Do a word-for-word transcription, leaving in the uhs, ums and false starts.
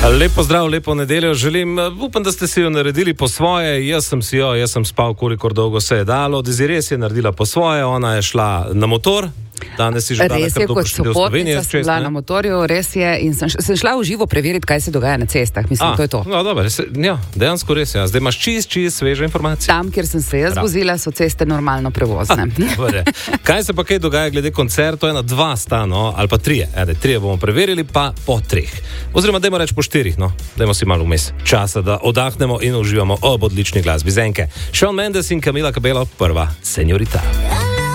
Lepo zdrav, lepo nedeljo želim. Upam, da ste si jo naredili po svoje. Jaz sem si jo, jaz sem spal, kolikor dolgo se je dalo. Desiree si je naredila po svoje, ona je šla na motor. Danes si že res je, kot sopotnica sem bila na motorju, res je, in sem, sem šla v živo preveriti, kaj se dogaja na cestah. Mislim, A, to je to. No, dobro, ja, dejansko res je. Zdaj imaš čist, čist sveže informacije. Tam, kjer sem se jaz vozila, so ceste normalno prevozne. Kaj se pa kaj dogaja glede koncertov? Ena, dva sta, no, ali pa trije. Ede, trije bomo preverili, pa po treh. Oziroma, dajmo reči po štirih, no. Dajmo si malo vmes časa, da odahnemo in uživamo ob odlični glasbi. Zenke, Shawn Mendes in Camila Cabello, prva, Señorita.